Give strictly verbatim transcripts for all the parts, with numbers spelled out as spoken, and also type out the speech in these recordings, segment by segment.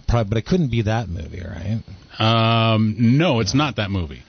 probably, but it couldn't be that movie, right? Um, no, it's not that movie.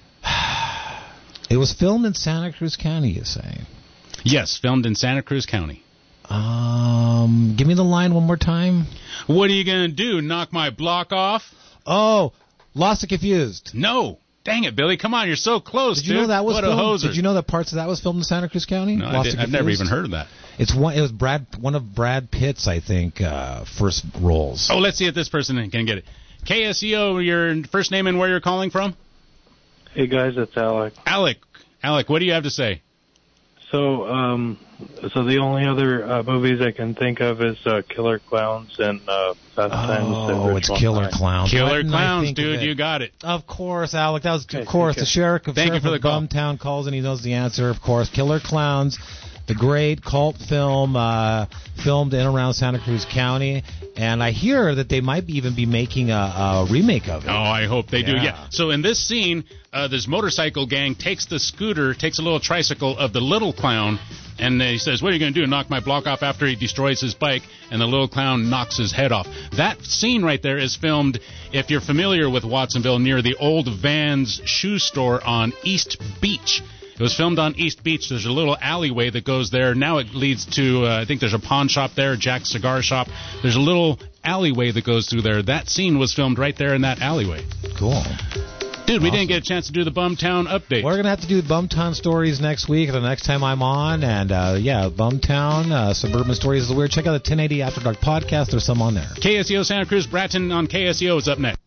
It was filmed in Santa Cruz County, you say? Yes, filmed in Santa Cruz County. Um, give me the line one more time. What are you going to do, knock my block off? Oh, Lost and Confused. No. Dang it, Billy. Come on, you're so close, Did you dude. know that was what filmed? a hoser. Did you know that parts of that was filmed in Santa Cruz County? No, Lost I did, and I've never Confused? even heard of that. It's one. It was Brad, one of Brad Pitt's, I think, uh, first roles. Oh, let's see if this person can get it. K S E O, your first name and where you're calling from? Hey, guys, it's Alec. Alec. Alec, what do you have to say? So, um, so the only other uh, movies I can think of is uh, Killer Clowns and uh, Fast Times. Oh, it's Killer Clowns. Killer Clowns, dude, you got it. Of course, Alec. That was, okay, of course, the sheriff of, Thank sheriff you for of the call. Bumtown calls and he knows the answer, of course. Killer Clowns, the great cult film uh, filmed in and around Santa Cruz County. And I hear that they might even be making a, a remake of it. Oh, I hope they yeah. do. Yeah. So in this scene, uh, this motorcycle gang takes the scooter, takes a little tricycle of the little clown, and he says, what are you going to do, knock my block off after he destroys his bike? And the little clown knocks his head off. That scene right there is filmed, if you're familiar with Watsonville, near the old Vans shoe store on East Beach. It was filmed on East Beach. There's a little alleyway that goes there. Now it leads to, uh, I think there's a pawn shop there, Jack's Cigar Shop. There's a little alleyway that goes through there. That scene was filmed right there in that alleyway. Cool. Dude, we Awesome. didn't get a chance to do the Bumtown update. We're going to have to do Bumtown stories next week, the next time I'm on. And, uh, yeah, Bumtown, uh, Suburban Stories is weird. Check out the ten eighty After Dark podcast. There's some on there. K S E O Santa Cruz, Bratton on K S E O is up next.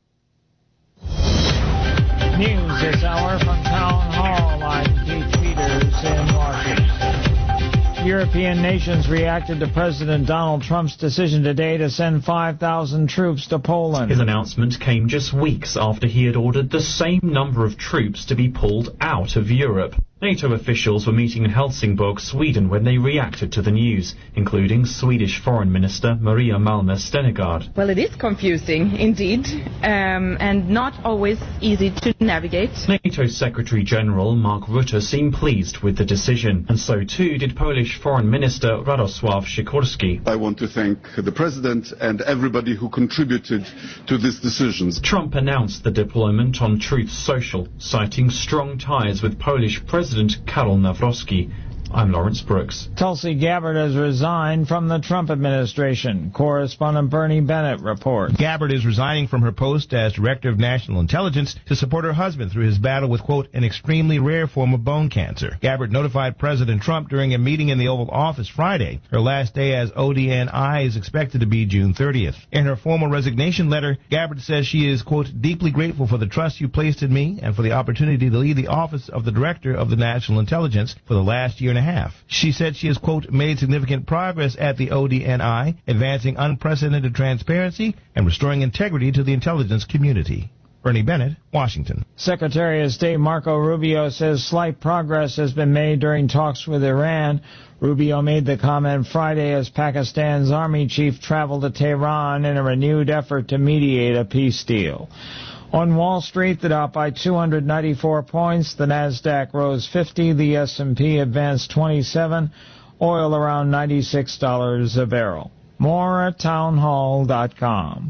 News this hour from Town Hall. I'm Pete Peters in Washington. European nations reacted to President Donald Trump's decision today to send five thousand troops to Poland. His announcement came just weeks after he had ordered the same number of troops to be pulled out of Europe. NATO officials were meeting in Helsingborg, Sweden, when they reacted to the news, including Swedish Foreign Minister Maria Malmö Stenegard. Well, it is confusing, indeed, um, and not always easy to navigate. NATO Secretary-General Mark Rutte seemed pleased with the decision, and so too did Polish Foreign Minister Radosław Sikorski. I want to thank the President and everybody who contributed to this decision. Trump announced the deployment on Truth Social, citing strong ties with Polish President President Karol Nawrocki. I'm Lawrence Brooks. Tulsi Gabbard has resigned from the Trump administration. Correspondent Bernie Bennett reports. Gabbard is resigning from her post as Director of National Intelligence to support her husband through his battle with, quote, an extremely rare form of bone cancer. Gabbard notified President Trump during a meeting in the Oval Office Friday. Her last day as O D N I is expected to be June thirtieth. In her formal resignation letter, Gabbard says she is, quote, deeply grateful for the trust you placed in me and for the opportunity to lead the office of the Director of the National Intelligence for the last year and a half. She said she has, quote, made significant progress at the O D N I, advancing unprecedented transparency and restoring integrity to the intelligence community. Bernie Bennett, Washington. Secretary of State Marco Rubio says slight progress has been made during talks with Iran. Rubio made the comment Friday as Pakistan's army chief traveled to Tehran in a renewed effort to mediate a peace deal. On Wall Street, the Dow by two hundred ninety-four points, the Nasdaq rose fifty, the S and P advanced twenty-seven, oil around ninety-six dollars a barrel. More at townhall dot com.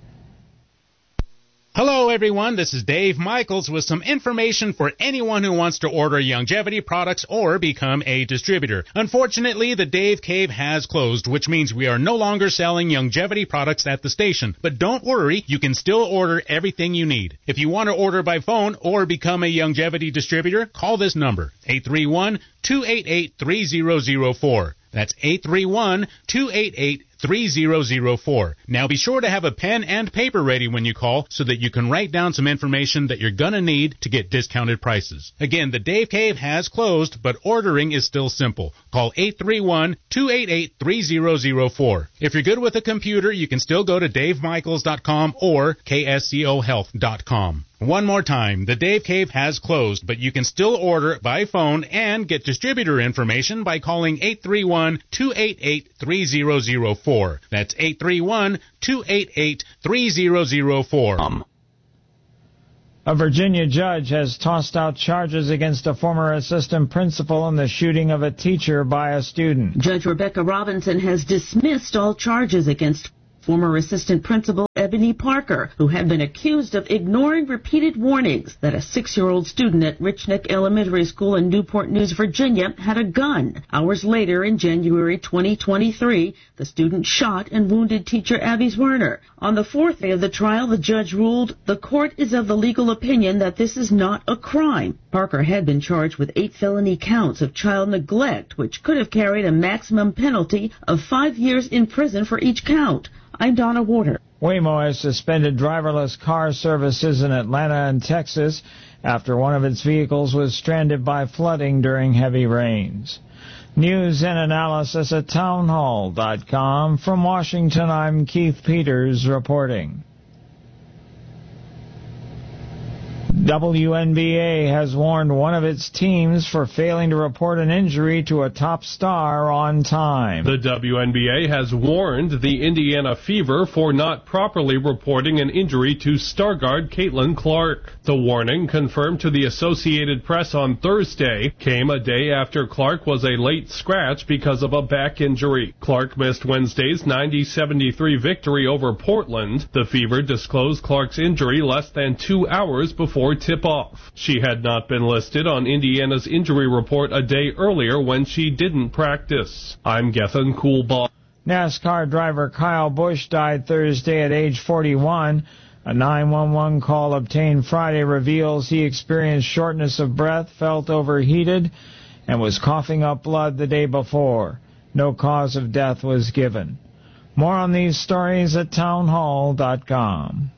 Hello, everyone. This is Dave Michaels with some information for anyone who wants to order Youngevity products or become a distributor. Unfortunately, the Dave Cave has closed, which means we are no longer selling Youngevity products at the station. But don't worry, you can still order everything you need. If you want to order by phone or become a Youngevity distributor, call this number, eight three one, two eight eight, three zero zero four. That's eight three one, two eight eight, three zero zero four. Now be sure to have a pen and paper ready when you call so that you can write down some information that you're going to need to get discounted prices. Again, the Dave Cave has closed, but ordering is still simple. Call eight three one, two eight eight, three zero zero four. If you're good with a computer, you can still go to dave michaels dot com or k s c o health dot com. One more time, the Dave Cave has closed, but you can still order by phone and get distributor information by calling eight three one, two eight eight, three zero zero four. That's eight three one, two eight eight, three zero zero four. Um. A Virginia judge has tossed out charges against a former assistant principal in the shooting of a teacher by a student. Judge Rebecca Robinson has dismissed all charges against former assistant principal Ebony Parker, who had been accused of ignoring repeated warnings that a six-year-old student at Rich Neck Elementary School in Newport News, Virginia, had a gun. Hours later, in January twenty twenty-three, the student shot and wounded teacher Abby Werner. On the fourth day of the trial, the judge ruled the court is of the legal opinion that this is not a crime. Parker had been charged with eight felony counts of child neglect, which could have carried a maximum penalty of five years in prison for each count. I'm Donna Warder. Waymo has suspended driverless car services in Atlanta and Texas after one of its vehicles was stranded by flooding during heavy rains. News and analysis at townhall dot com. From Washington, I'm Keith Peters reporting. W N B A has warned one of its teams for failing to report an injury to a top star on time. The W N B A has warned the Indiana Fever for not properly reporting an injury to star guard Caitlin Clark. The warning, confirmed to the Associated Press on Thursday, came a day after Clark was a late scratch because of a back injury. Clark missed Wednesday's ninety seventy-three victory over Portland. The Fever disclosed Clark's injury less than two hours before tip-off. She had not been listed on Indiana's injury report a day earlier when she didn't practice. I'm Gethin Coolbaugh. NASCAR driver Kyle Busch died Thursday at age forty-one. A nine one one call obtained Friday reveals he experienced shortness of breath, felt overheated, and was coughing up blood the day before. No cause of death was given. More on these stories at townhall dot com.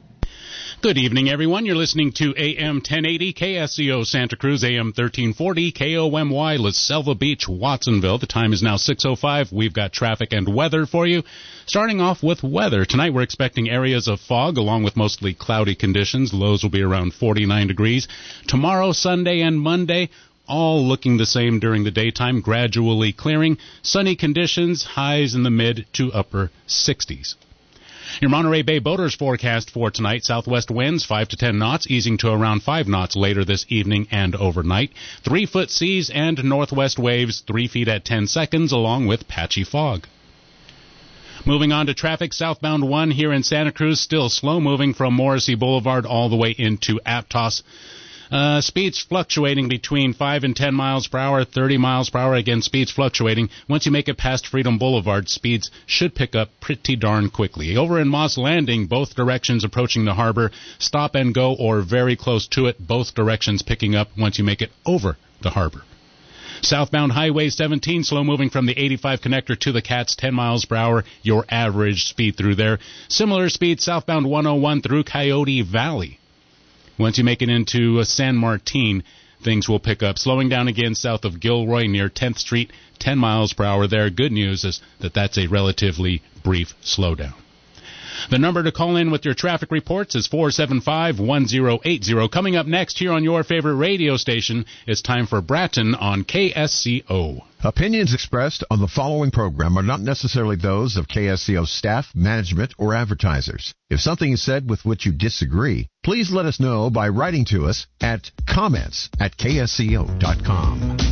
Good evening, everyone. You're listening to A M ten eighty K S C O Santa Cruz, A M thirteen forty K O M Y La Selva Beach, Watsonville. The time is now six oh five. We've got traffic and weather for you. Starting off with weather. Tonight we're expecting areas of fog along with mostly cloudy conditions. Lows will be around forty-nine degrees. Tomorrow, Sunday, and Monday, all looking the same during the daytime, gradually clearing. Sunny conditions, highs in the mid to upper sixties. Your Monterey Bay boaters forecast for tonight: southwest winds five to ten knots, easing to around five knots later this evening and overnight. Three-foot seas and northwest waves three feet at ten seconds, along with patchy fog. Moving on to traffic, southbound one here in Santa Cruz, still slow-moving from Morrissey Boulevard all the way into Aptos. Uh, speeds fluctuating between five and ten miles per hour, thirty miles per hour. Again, speeds fluctuating. Once you make it past Freedom Boulevard, speeds should pick up pretty darn quickly. Over in Moss Landing, both directions approaching the harbor, stop and go or very close to it, both directions picking up once you make it over the harbor. Southbound Highway seventeen, slow-moving from the eighty-five connector to the Cats, ten miles per hour, your average speed through there. Similar speed southbound one oh one through Coyote Valley. Once you make it into San Martin, things will pick up. Slowing down again south of Gilroy near tenth Street, ten miles per hour there. Good news is that that's a relatively brief slowdown. The number to call in with your traffic reports is four seven five, one oh eight oh. Coming up next here on your favorite radio station, it's time for Bratton on K S C O. Opinions expressed on the following program are not necessarily those of K S C O staff, management, or advertisers. If something is said with which you disagree, please let us know by writing to us at comments at K S C O dot com.